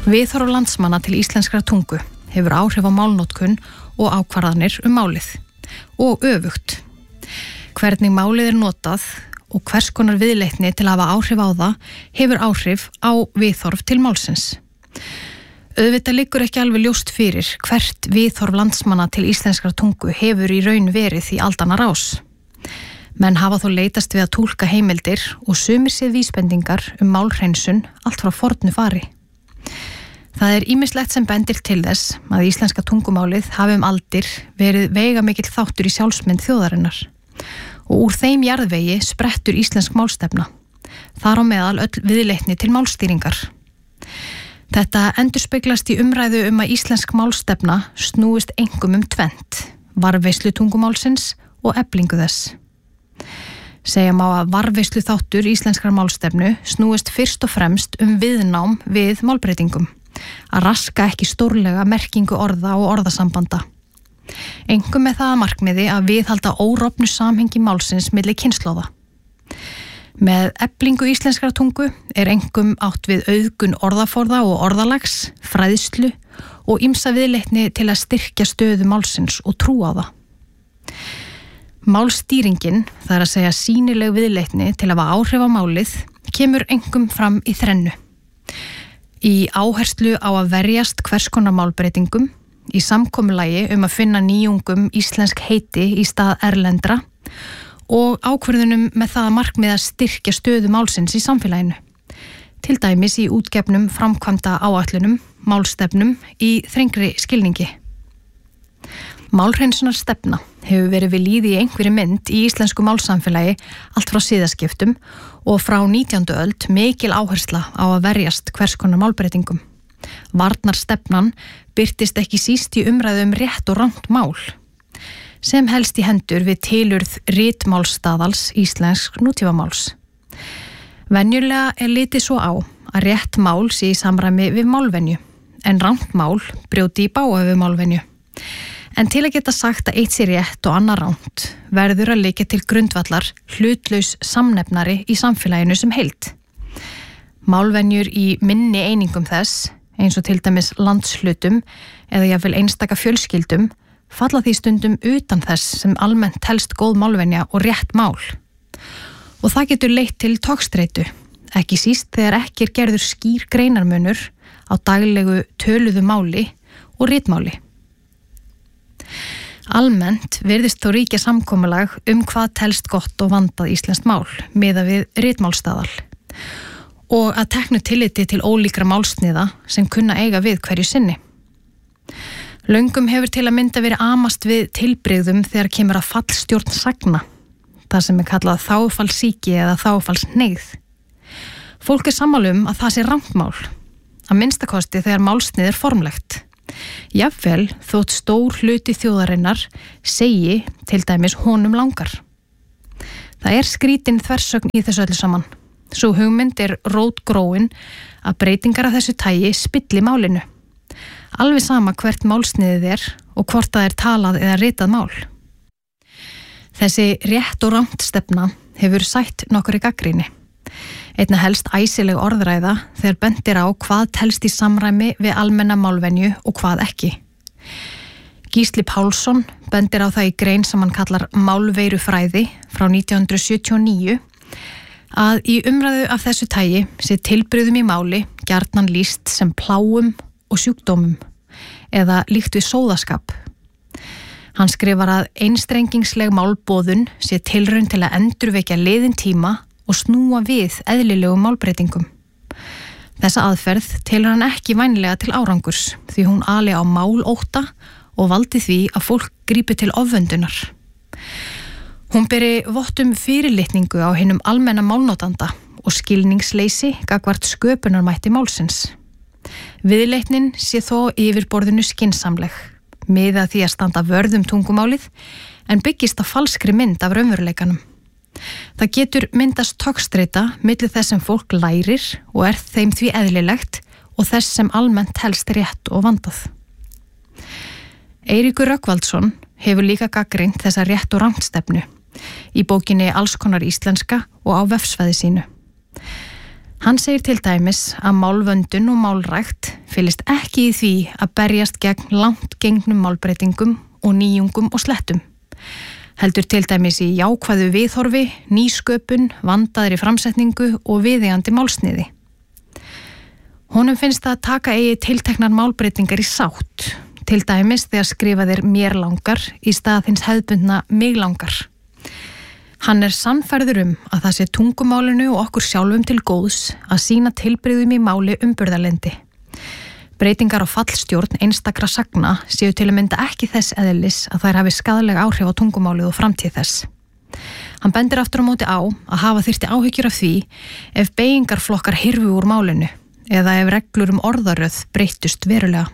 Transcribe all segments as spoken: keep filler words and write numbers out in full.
Viðhorf landsmanna til íslenskrar tungu hefur áhrif á málnotkun og ákvarðanir um málið og öfugt. Hvernig málið er notað og hvers konar viðleitni til að hafa áhrif á það hefur áhrif á viðhorf til málsins. Auðvitað liggur ekki alveg ljóst fyrir hvert viðhorf landsmanna til íslenskrar tungu hefur í raun verið í aldanna rás. Menn hafa þó leitast við að túlka heimildir og sumir séð vísbendingar um málhreinsun allt frá fornu fari. Það er ýmislegt sem bendir til þess að íslenska tungumálið hafi um aldir verið veigamikill þáttur í sjálfsmynd þjóðarinnar og úr þeim jarðvegi sprettur íslensk málstefna, þar á meðal öll viðleitni til málstýringar. Þetta endurspeglast í umræðu um að íslensk málstefna snúist einkum um tvennt, varðveislu tungumálsins og eflingu þess. Segja má að varðveislu þáttur íslenskrar málstefnu snúist fyrst og fremst um viðnám við málbreytingum, að raska ekki stórlega merkingu orða og orðasambanda. Einkum með það að markmiði að viðhalda órofnu samhengi málsins milli kynslóða. Með eflingu íslenskrar tungu er einkum átt við auðgun orðaforða og orðalags, fræðslu og ýmsa viðleitni til að styrkja stöðu málsins og trú á það. Málstýringin, það er að segja sýnileg viðleitni til að hafa áhrif á málið, kemur einkum fram í þrennu. Í áherslu á að verjast hvers konar málbreytingum, í samkomulagi um að finna nýjungum íslensk heiti í stað erlendra og ákvörðunum með það að markmið að styrkja stöðu málsins í samfélaginu. Til dæmis í útgefnum framkvæmda áætlunum, málstefnum í þrengri skilningi. Málhreinsunar stefna hefur verið við lýði í einhverju mynd í íslensku málsamfélagi allt frá siðaskiptum og frá nítjándu öld mikil áhersla á að verjast hvers konar málbreytingum. Varnarstefnan birtist ekki síst í umræðu um rétt og rangt mál, sem helst í hendur við tilurð ritmálsstaðals íslensk nútífamáls. Venjulega er litið svo á að rétt mál sé í samræmi við málvenju, en rangt mál brjóti í bága við málvenju. En til að geta sagt að eitt sé rétt og annað rangt verður að liggja til grundvallar hlutlaus samnefnari í samfélaginu sem heild. Málvenjur í minni einingum þess, eins og til dæmis landshlutum eða jafnvel einstaka fjölskyldum, falla því stundum utan þess sem almennt telst góð málvenja og rétt mál. Og það getur leitt til togstreitu, ekki síst þegar ekki er gerður skýr greinarmunur á daglegu töluðu máli og ritmáli. Almennt virðist þó ríkja samkomulag um hvað telst gott og vandað íslenskt mál miðað við ritmálsstaðal og að teknu tilliti til ólíkra málsniða sem kunna eiga við hverju sinni. Löngum hefur til að mynda verið amast við tilbrigðum þegar kemur að fallstjórn sagna, það sem er kallað þágufallssýki eða þágufallshneigð. Fólk er sammála um að það sé rangt mál, að minnsta kosti þegar málsnið er formlegt. Jafnvel þótt stór hluti þjóðarinnar segi til dæmis honum langar. Það er skrítin þversögn í þessu öllu saman. Sú hugmynd er rótgróin að breytingar af þessu tagi spilli málinu. Alveg sama hvert málsniðið er og hvort það er talað eða ritað mál. Þessi rétt og rangt stefna hefur sætt nokkurri gagnrýni. Einna helst æsileg orðræða þegar bendir á hvað telst í samræmi við almenna málvenju og hvað ekki. Gísli Pálsson bendir á það í grein sem hann kallar málveirufræði frá nítján hundruð sjötíu og níu að í umræðu af þessu tagi sé tilbrigðum í máli gjarnan lýst sem pláum og sjúkdómum eða líkt við sóðaskap. Hann skrifar að einstrengingsleg málboðun sé tilraun til að endurvekja liðin tíma og snúa við eðlilegum málbreytingum. Þessa aðferð telur hann ekki vænlega til árangurs því hún ali á málótta og valdi því að fólk grípi til ofvöndunar. Hún beri vottum fyrirlitningu á hinum almenna málnotanda og skilningsleysi gagnvart sköpunarmætti málsins. Viðleitnin sé þó yfirborðinu skynsamleg, miðað því að standa vörð um tungumálið en byggist á falskri mynd af raunveruleikanum. Það getur myndast togstreita milli þess sem fólk lærir og er þeim því eðlilegt og þess sem almennt helst rétt og vandað. Eiríkur Rögnvaldsson hefur líka gagnrýnt þessa rétt og rangt stefnu í bókinni Alls konar íslenska og á vefsvæði sínu. Hann segir til dæmis að málvöndun og málrækt fylgist ekki í því að berjast gegn langt gengnum málbreytingum og nýjungum og slettum. Heldur til dæmis í jákvæðu viðhorfi, nýsköpun, vandaðri framsetningu og viðeigandi málsniði. Honum finnst það að taka eigi tilteknar málbreytingar í sátt, til dæmis þegar skrifað er mér langar í stað hins hefðbundna mig langar. Hann er sannfærður um að það sé tungumálinu og okkur sjálfum til góðs að sýna tilbrigðum í máli umburðarlendi. Breytingar á fallstjórn einstakra sagna séu til að mynda ekki þess eðlis að þær hafi skaðleg áhrif á tungumálið og framtíð þess. Hann bendir aftur á móti á að hafa þyrfti áhyggjur af því ef beygingarflokkar hyrfu úr málinu eða ef reglur um orðaröð breyttust verulega.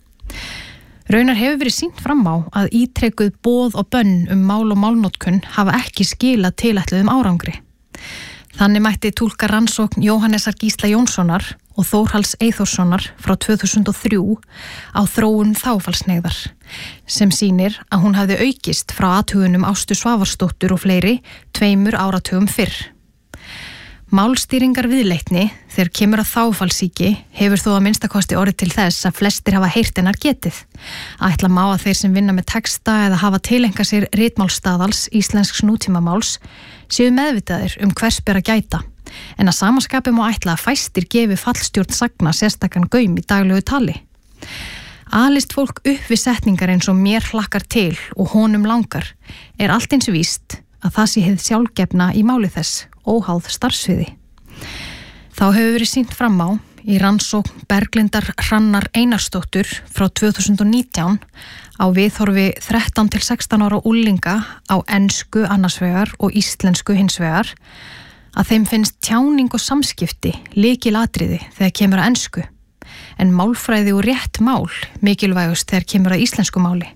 Raunar hefur verið sýnt fram á að ítrekuð boð og bönn um mál og málnotkun hafa ekki skilað tilætluðum árangri. Þannig mætti túlka rannsókn Jóhannesar Gísla Jónssonar og Þórhalls Eyþórssonar frá tvö þúsund og þrjú á þróun þáfallsnegðar, sem sýnir að hún hafði aukist frá athugunum Ástu Svavarsdóttur og fleiri tveimur áratugum fyrr. Málstýringar viðleitni þegar kemur að þáfallsýki hefur þó að minnstakosti orðið til þess að flestir hafa heyrt hennar getið. Ætla má að þeir sem vinna með texta eða hafa tileinkað sér ritmálsstaðals íslensks nútímamáls séu meðvitaðir um hvers ber að gæta, en að samaskapi má ætla að fæstir gefi fallstjórn sagna sérstakann gaum í daglegu tali. Alist fólk upp við setningar eins og mér hlakkar til og honum langar er allt eins víst að það sé hið sjálfgefna í máli þess, óháð starfsviði. Þá hefur verið sýnt fram á í rannsókn Berglindar Hrannar Einarsdóttur frá tvö þúsund og nítján á viðhorfi þrettán til sextán ára unglinga á ensku annars vegar og íslensku hins vegar að þeim finnst tjáning og samskipti lykilatriði þegar kemur að ensku, en málfræði og rétt mál mikilvægust þegar kemur að íslensku máli.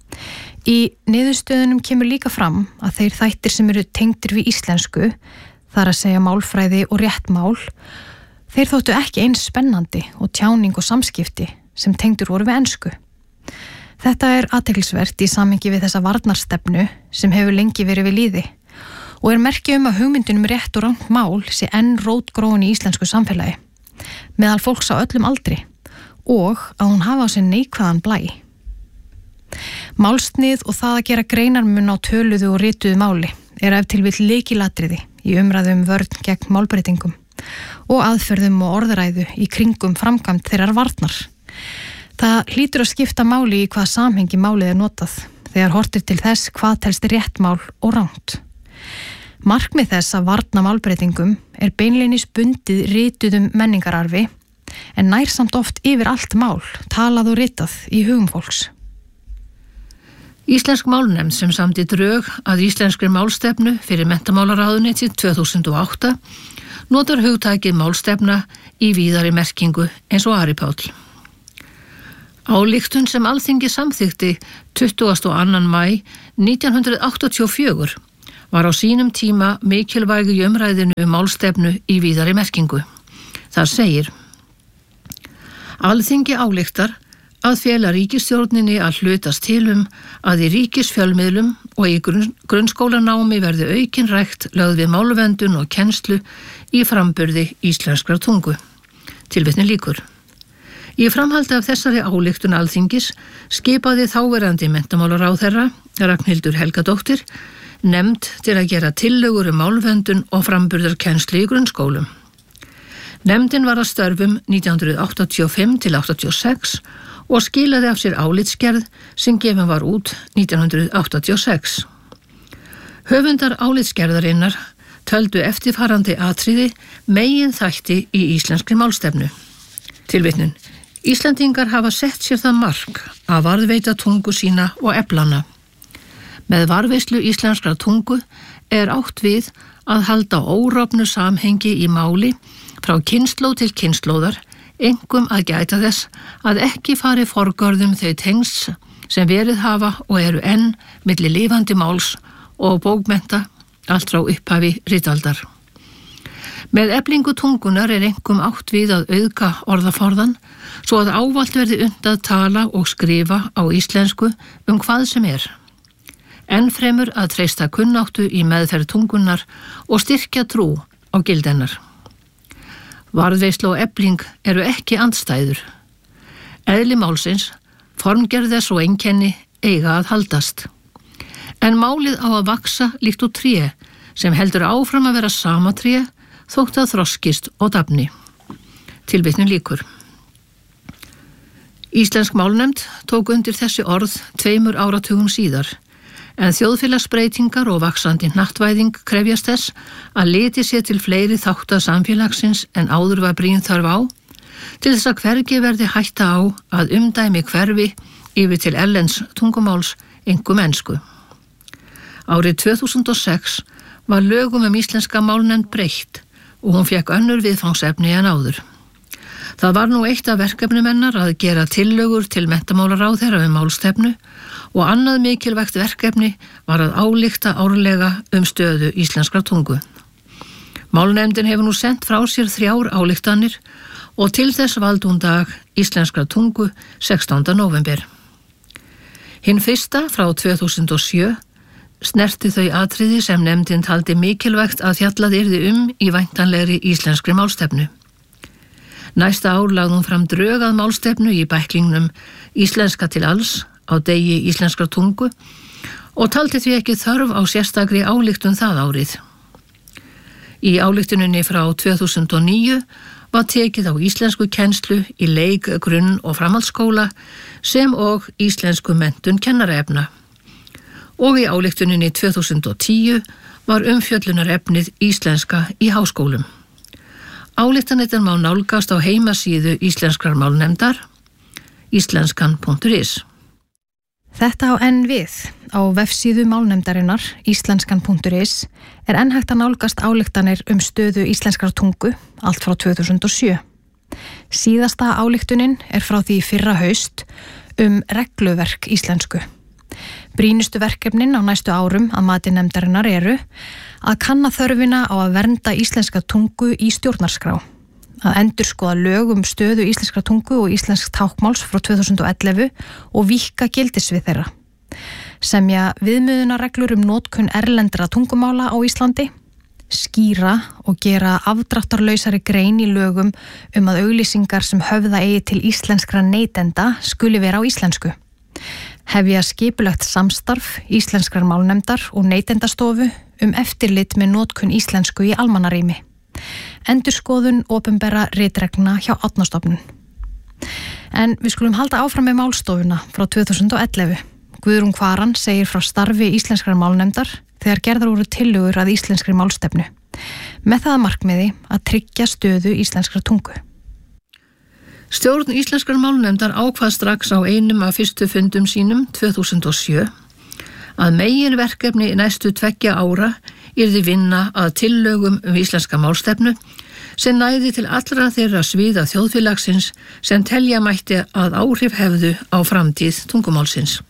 Í niðurstöðunum kemur líka fram að þeir þættir sem eru tengdir við íslensku, þar að segja málfræði og rétt mál, þeir þóttu ekki eins spennandi og tjáning og samskipti sem tengdur voru við ensku. Þetta er athyglisvert í samhengi við þessa varnarstefnu sem hefur lengi verið við lýði og er merki um að hugmyndin um rétt og rangt mál sé enn rótgróin í íslensku samfélagi, meðal fólks á öllum aldri, og að hún hafa á sig neikvæðan blæ. Málsnið og það að gera greinarmun á töluðu og rituðu máli er ef til vill lykilatriði í umræðu um vörn gegn málbreytingum og aðferðum og orðræðu í kringum framkvæmd þeirrar varnar. Það hlýtur að skipta máli í hvað samhengi málið er notað þegar hortir til þess hvað telst rétt mál og rangt. Markmið þess að varna málbreytingum er beinleinis bundið rituðum menningararfi en nær samt oft yfir allt mál, talað og ritað í hugum fólks. Íslensk málnefnd sem samdi drög að íslenskri málstefnu fyrir menntamálaráðuneytið tvö þúsund og átta notar hugtakið málstefna í víðari merkingu eins og Ari Páll. Ályktun sem Alþingi samþykkti tuttugasta og annan maí nítján hundruð áttatíu og fjögur var á sínum tíma mikilvæg í umræðinu um málstefnu í víðari merkingu. Þar segir: Alþingi ályktar að fela ríkisstjórninni að hlutast til um að í ríkisfjölmiðlum og í grunn, grunnskólanámi verði aukin rækt lögð við málverndun og kennslu í framburði íslenskrar tungu. Tilvitnun lýkur. Í framhaldi af þessari ályktun Alþingis skipaði þáverandi menntamálaráðherra Ragnhildur Helgadóttir nefnd til að gera tillögur um málverndun og framburðarkennslu í grunnskólum. Nefndin var að störfum nítján hundruð áttatíu og fimm til áttatíu og sex og skilaði af sér álitsgerð sem gefin var út nítján hundruð áttatíu og sex. Höfundar álitsgerðarinnar töldu eftirfarandi atriði megin þætti í íslenskri málstefnu. Tilvitnun: Íslendingar hafa sett sér það mark að varðveita tungu sína og eflana. Með varðveislu íslenskrar tungu er átt við að halda órofnu samhengi í máli frá kynslóð til kynslóðar, einkum að gæta þess að ekki fari forgörðum þau tengsl sem verið hafa og eru enn milli lifandi máls og bókmennta allt frá upphafi ritaldar. Með eflingu tungunar er einkum átt við að auðga orðaforðan svo að ávallt verði unnt að tala og skrifa á íslensku um hvað sem er. Enn fremur að treysta kunnáttu í meðferð tungunar og styrkja trú á gildennar. Varðveisla og efling eru ekki andstæður. Eðli málsins, formgerð þess og einkenni eiga að haldast. En málið á að vaksa líkt úr tré sem heldur áfram að vera sama tré þótt að þroskist og dafni. Tilvitnun lýkur. Íslensk málnefnd tók undir þessi orð tveimur áratugum síðar, en þjóðfélagsbreytingar og vaxandi hnattvæðing krefjast þess að liti sér til fleiri þátta samfélagsins en áður var brýn þörf á, til þess að hvergi verði hætta á að umdæmi hverfi yfir til erlends tungumáls einkum ensku. Árið tvö þúsund og sex var lögum um íslenska málnefnd breytt og hún fékk önnur viðfangsefni en áður. Það var nú eitt af verkefnum hennar að gera tillögur til menntamálaráðherra um málstefnu og annað mikilvægt verkefni var að álykta árlega um stöðu íslenskrar tungu. Málnefndin hefur nú sent frá sér þrjár ályktanir og til þess valdi hún dag íslenskrar tungu sextánda nóvember. Hinn fyrsta frá tvö þúsund og sjö snerti þau atriði sem nefndin taldi mikilvægt að fjallað yrði um í væntanlegri íslenskri málstefnu. Næsta ár lagði hún fram drög að málstefnu í bæklingnum Íslenska til alls á degi íslenskrar tungu og taldi því ekki þörf á sérstakri ályktun það árið. Í ályktuninni frá tvö þúsund og níu var tekið á íslensku kennslu í leik, grunn- og framhaldsskóla sem og íslensku menntun kennaraefna. Og í ályktuninni tvö þúsund og tíu var umfjöllunarefnið íslenska í háskólum. Ályktanirnar má nálgast á heimasíðu Íslenskrar málnefndar, íslenskan punktur is. Þetta á enn við. Á vefsíðu málnefndarinnar, íslenskan punktur is, er enn hægt að nálgast ályktanir um stöðu íslenskrar tungu, allt frá tvö þúsund og sjö. Síðasta ályktunin er frá því fyrra haust um regluverk íslensku. Brýnustu verkefnin á næstu árum að mati nefndarinnar eru að kanna þörfina á að vernda íslenska tungu í stjórnarskrá, að endurskoða lög um stöðu íslenskra tungu og íslensk tákmáls frá tvö þúsund og ellefu og víkka gildissvið þeirra, semja viðmiðunarreglur um notkun erlendra tungumála á Íslandi, skýra og gera afdráttarlausari grein í lögum um að auglýsingar sem höfða eigi til íslenskra neytenda skuli vera á íslensku, hefja skipulagt samstarf íslenskrar málnefndar og neytendastofu um eftirlit með notkun íslensku í almannarými, endurskoðun opinberra ritreglna hjá Árnastofnun. En við skulum halda áfram með málstofuna frá tvö þúsund og ellefu. Guðrún Kvaran segir frá starfi íslenskrar málnefndar þegar gerðar voru tillögur að íslenskri málstefnu, með það að markmiði að tryggja stöðu íslenskrar tungu. Stjórn Íslenskrar málnefndar ákvað strax á einum af fyrstu fundum sínum tvö þúsund og sjö að meginverkefni næstu tveggja ára yrði vinna að tillögum um íslenska málstefnu sem næði til allra þeirra sviða þjóðfélagsins sem telja mætti að áhrif hefðu á framtíð tungumálsins.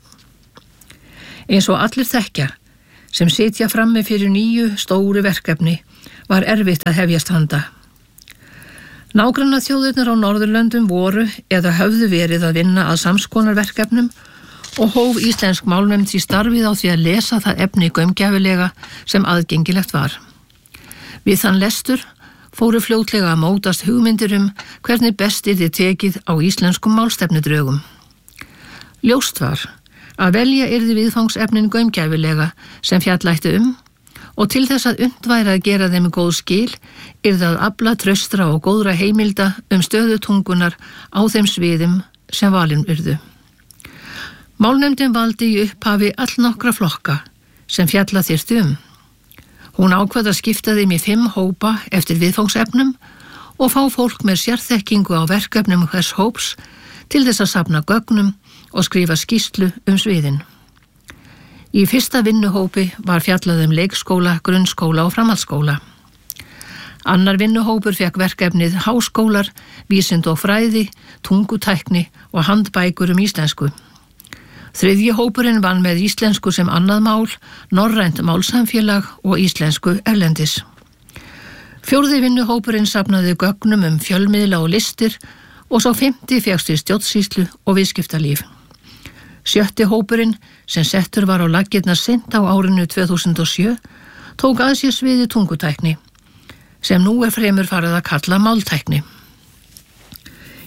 Eins og allir þekkja sem sitja frammi fyrir nýju stóru verkefni var erfitt að hefjast handa. Nágranna þjóðirnar á Norðurlöndum voru eða höfðu verið að vinna að samskonar verkefnum og hóf íslensk málnefnd í starfið á því að lesa það efni gaumgæfilega sem aðgengilegt var. Við þann lestur fóru fljótlega að mótast hugmyndir um hvernig best yrði tekið á íslenskum málstefnudrögum. Ljóst var að velja yrði viðfangsefnin gaumgæfilega sem fjallætti um og til þess að unnt væri að gera þeim góð skil yrði að afla traustra og góðra heimilda um stöðu tungunar á þeim sviðum sem valin yrðu. Málnefndin valdi í upphafi allnokkra flokka sem fjalla þyrfti um. Hún ákvað að skipta þeim í fimm hópa eftir viðfangsefnum og fá fólk með sérþekkingu á verkefnum hvers hóps til þess að safna gögnum og skrifa skýrslu um sviðin. Í fyrsta vinnuhópi var fjallað um leikskóla, grunnskóla og framhaldsskóla. Annar vinnuhópur fekk verkefnið háskólar, vísind og fræði, tungutækni og handbækur um íslensku. Þriðji hópurinn vann með íslensku sem annað mál, norrænt málsamfélag og íslensku erlendis. Fjórði vinnuhópurinn safnaði gögnum um fjölmiðla og listir og sá fimmti fékkst í stjórnsýslu og viðskiptalíf. Sjötti hópurinn, sem settur var á laggirnar seint á árinu tvö þúsund og sjö, tók að sér sviði tungutækni, sem nú er fremur farið að kalla máltækni.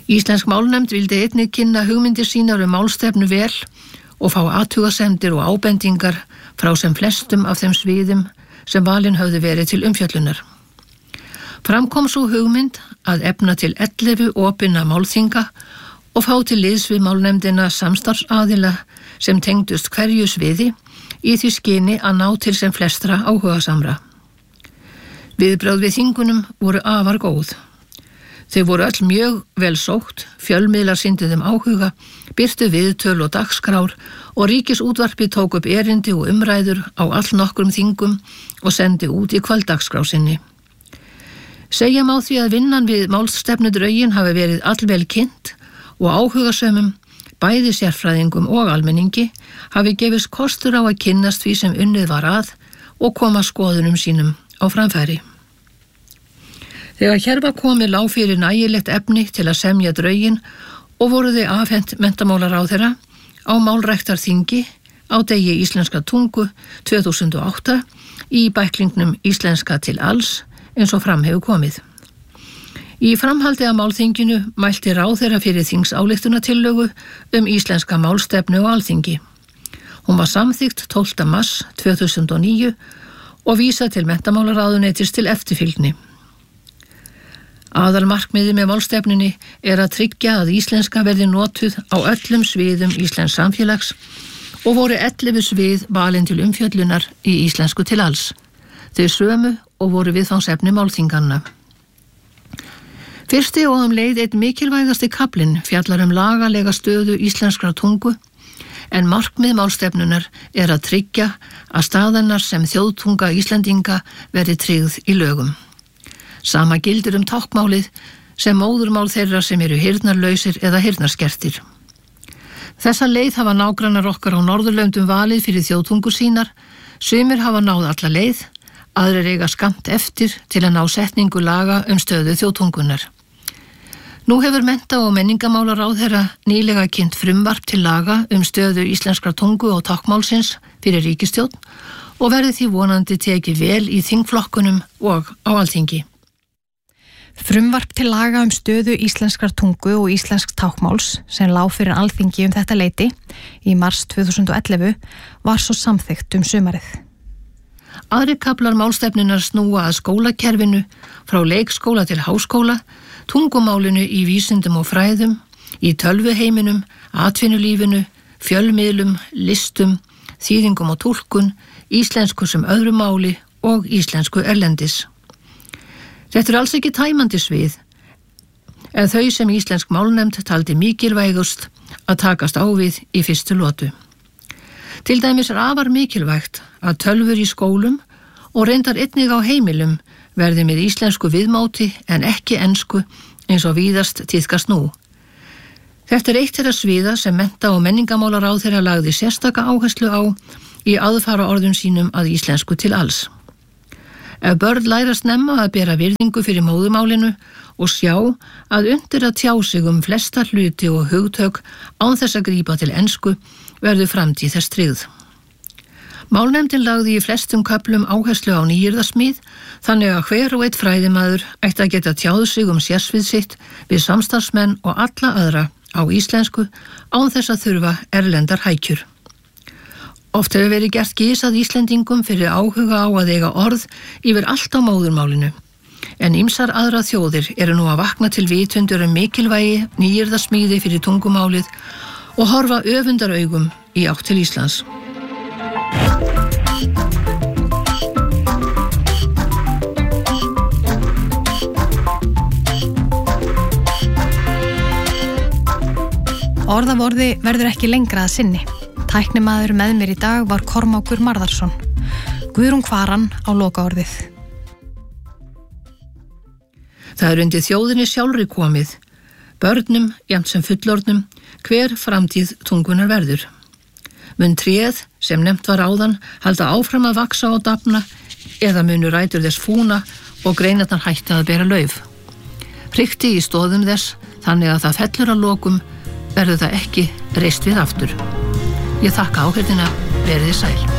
Íslensk málnefnd vildi einnig kynna hugmyndir sínar um málstefnu vel og fá athugasemdir og ábendingar frá sem flestum af þeim sviðum sem valin höfðu verið til umfjöllunar. Framkom svo hugmynd að efna til ellefu opinna málþinga og fá til liðs við málnefndina samstarfsaðila sem tengdust hverju sviði í því skyni að ná til sem flestra áhugasamra. Viðbrögð við þingunum voru afar góð. Þau voru öll mjög vel sótt, fjölmiðlar sýndu þeim áhuga, birtu viðtöl og dagskrár og Ríkisútvarpið tók upp erindi og umræður á allnokkrum þingum og sendi út í kvöldagskrá sinni. Segja má því að vinnan við málstefnudrögin hafi verið allvel kynnt og áhugasömmum, bæði sérfræðingum og almenningi, hafi gefist kostur á að kynnast því sem unnið var að og koma skoðunum sínum á framfæri. Þegar hér var komið lá fyrir nægilegt efni til að semja drögin og voru þau afhent menntamálaráðherra á málræktarþingi á degi íslenska tungu tvö þúsund og átta í bæklingnum Íslenska til alls eins og fram hefur komið. Í framhaldi af málþinginu mælti ráðherra fyrir þingsályktunartillögu um íslenska málstefnu á Alþingi. Hún var samþykkt tólfta mars tvö þúsund og níu og vísað til menntamálaráðuneytis til eftirfylgni. Aðalmarkmiðið með málstefnunni er að tryggja að íslenska verði notuð á öllum sviðum íslensks samfélags og voru ellefu svið valin til umfjöllunar í Íslensku til alls. Þau sömu og voru viðfangsefni málþinganna. Fyrsti og um leið einn mikilvægasti kaflinn fjallar um lagalega stöðu íslenskrar tungu, en markmið málstefnunar er að tryggja að staðannar sem þjóðtunga Íslendinga verði tryggð í lögum. Sama gildir um táknmálið sem móðurmál þeirra sem eru heyrnarlausir eða heyrnarskertir. Þessa leið hafa nágrannar okkar á Norðurlöndum valið fyrir þjóðtungur sínar, sumir hafa náð alla leið, aðrir eiga skammt eftir til að ná setningu laga um stöðu þjóðtungunar. Nú hefur mennta- og menningamálaráðherra nýlega kynnt frumvarp til laga um stöðu íslenskrar tungu og táknmálsins fyrir ríkisstjórn og verði því vonandi tekið vel í þingflokkunum og á Alþingi. Frumvarp til laga um stöðu íslenskrar tungu og íslensk táknmáls sem lá fyrir Alþingi um þetta leyti í mars tvö þúsund og ellefu var svo samþykkt um sumarið. Aðrir kaflar málstefnunar snúa að skólakerfinu, frá leikskóla til háskóla, tungumálinu í vísindum og fræðum, í tölvuheiminum, atvinnulífinu, fjölmiðlum, listum, þýðingum og túlkun, íslensku sem öðru máli og íslensku erlendis. Þetta er alls ekki tæmandi svið, en þau sem íslensk málnefnd taldi mikilvægust að takast á við í fyrstu lotu. Til dæmis er afar mikilvægt að tölvur í skólum og reyndar einnig á heimilum verði með íslensku viðmáti en ekki ensku eins og víðast tíðkast nú. Þetta er eitt þeirra sviða sem mennta- og menningamálaráðherra lagði sérstaka áherslu á í aðfara orðum sínum að íslensku til alls. Ef börn læra snemma að bera virðingu fyrir móðumálinu og sjá að undir að tjá sig um flesta hluti og hugtök án þess að grípa til ensku verður framtíð þess tryggð. Málnefndin lagði í flestum köflum áherslu á nýyrðasmíð, þannig að hver og einn fræðimaður ætti að geta tjáð sig um sérsvið sitt við samstarfsmenn og alla aðra á íslensku án þess að þurfa erlendar hækjur. Oft hefur verið gert gys að Íslendingum fyrir áhuga á að eiga orð yfir allt á móðurmálinu, en ýmsar aðra þjóðir eru nú að vakna til vitundur um mikilvægi nýyrðasmíði fyrir tungumálið og horfa öfundaraugum í átt til Íslands. Orðavorði verður ekki lengra að sinni. Tæknimaður með mér í dag var Kormákur Marðarsson. Guðrún Kvaran á lokaorðið. Það er undir þjóðinni sjálfri komið, börnum, jafnt sem fullorðnum, hver framtíð tungunar verður. Mun tréð, sem nefnt var áðan, halda áfram að vaksa og dafna, eða munu rætur þess fúna og greinarnar hætta að bera lauf. Hrikti í stóðum þess, þannig að það fellur að lokum, verður það ekki reist við aftur. Ég þakka áheyrnina, verið þið sæl.